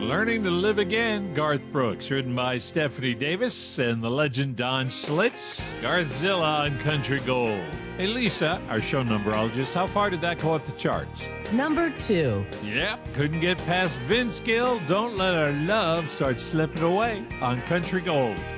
Learning to Live Again, Garth Brooks, written by Stephanie Davis and the legend Don Schlitz. Garthzilla on Country Gold. Hey, Lisa, our show numberologist, how far did that go up the charts? Number 2. Yep, couldn't get past Vince Gill. Don't let our love start slipping away on Country Gold.